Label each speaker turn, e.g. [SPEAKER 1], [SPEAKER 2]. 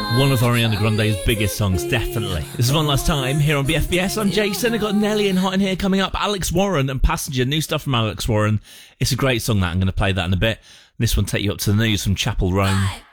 [SPEAKER 1] One of Ariana Grande's biggest songs, definitely. This is One Last Time here on BFBS. I'm Jason. I've got Nelly and Hot in here coming up. Alex Warren and Passenger, new stuff from Alex Warren. It's a great song that I'm going to play that in a bit. This one take you up to the news from Chapel Roan.